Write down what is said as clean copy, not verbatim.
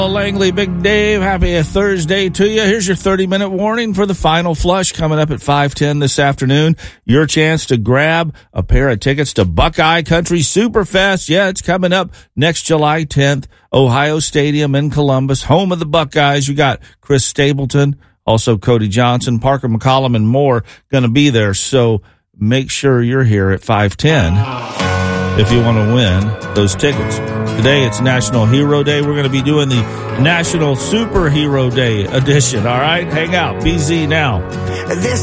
Langley, Big Dave, happy Thursday to you. Here's your 30-minute warning for the final flush coming up at 5:10 this afternoon. Your chance to grab a pair of tickets to Buckeye Country Superfest. Yeah, it's coming up next July 10th. Ohio Stadium in Columbus, home of the Buckeyes. You got Chris Stapleton, also Cody Johnson, Parker McCollum, and more going to be there. So make sure you're here at 5:10 if you want to win those tickets. Today, it's National Hero Day. We're going to be doing the National Superhero Day edition, all right? Hang out. BZ now.